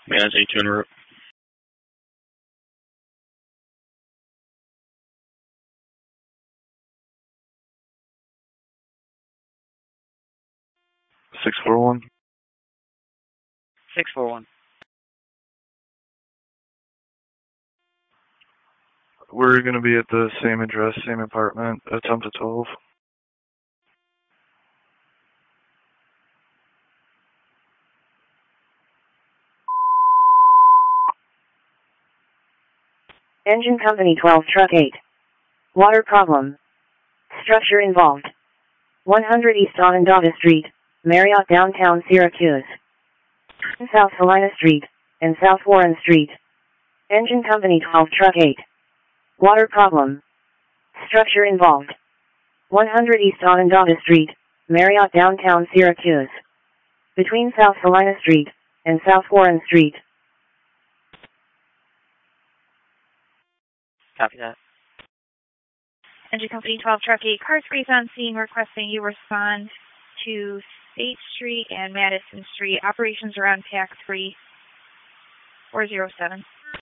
Manage 82 en route. 641. 641. We're going to be at the same address, same apartment, attempt at 12. Engine Company 12 Truck 8. Water problem. Structure involved. 100 East Onondaga Street, Marriott, downtown Syracuse. South Salina Street, and South Warren Street. Engine Company 12 Truck 8. Water problem. Structure involved. 100 East Onondaga Street, Marriott, downtown Syracuse. Between South Salina Street and South Warren Street. Copy that. Engine Company 12 Truck 8, Cars Grease on scene, requesting you respond to State Street and Madison Street. Operations around PAC 3 407.